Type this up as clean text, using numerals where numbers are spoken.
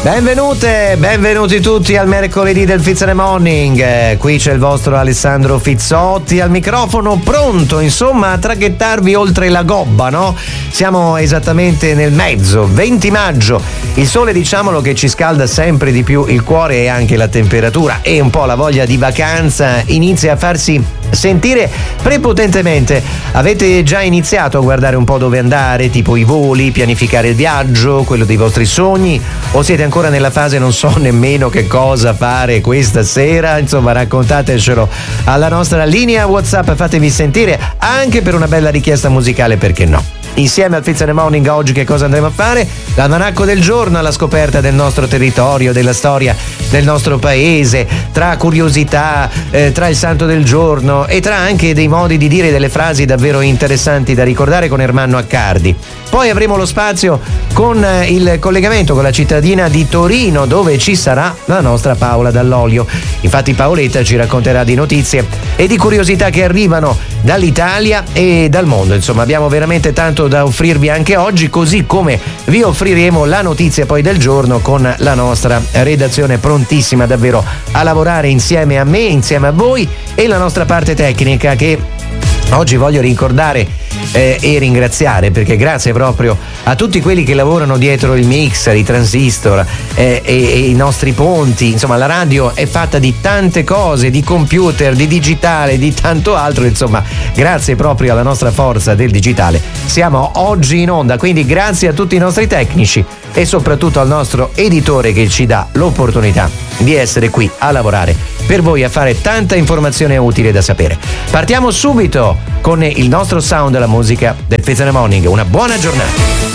Benvenute, benvenuti tutti al mercoledì del Fizz in the Morning. Qui c'è il vostro Alessandro Fizzotti al microfono, pronto insomma a traghettarvi oltre la gobba, no? Siamo esattamente nel mezzo, 20 maggio. Il sole, diciamolo, che ci scalda sempre di più il cuore e anche la temperatura, e un po' la voglia di vacanza inizia a farsi sentire prepotentemente. Avete già iniziato a guardare un po' dove andare, tipo i voli, pianificare il viaggio, quello dei vostri sogni, o siete ancora nella fase non so nemmeno che cosa fare questa sera? Insomma, raccontatecelo alla nostra linea WhatsApp, fatevi sentire anche per una bella richiesta musicale, perché no? Insieme al Fizz in the Morning oggi che cosa andremo a fare? L'almanacco del giorno alla scoperta del nostro territorio, della storia del nostro paese, tra curiosità, tra il santo del giorno e tra anche dei modi di dire delle frasi davvero interessanti da ricordare con Ermanno Accardi. Poi avremo lo spazio con il collegamento con la cittadina di Torino, dove ci sarà la nostra Paola Dall'Olio. Infatti Paoletta ci racconterà di notizie e di curiosità che arrivano dall'Italia e dal mondo. Insomma, abbiamo veramente tanto da offrirvi anche oggi, così come vi offriremo la notizia poi del giorno con la nostra redazione prontissima davvero a lavorare insieme a me, insieme a voi, e la nostra parte tecnica che oggi voglio ricordare e ringraziare, perché grazie proprio a tutti quelli che lavorano dietro il mixer, i transistor e i nostri ponti. Insomma, la radio è fatta di tante cose, di computer, di digitale, di tanto altro. Insomma, grazie proprio alla nostra forza del digitale siamo oggi in onda, quindi grazie a tutti i nostri tecnici e soprattutto al nostro editore che ci dà l'opportunità di essere qui a lavorare per voi, a fare tanta informazione utile da sapere. Partiamo subito con il nostro sound, la musica del Fizz in the Morning. Una buona giornata.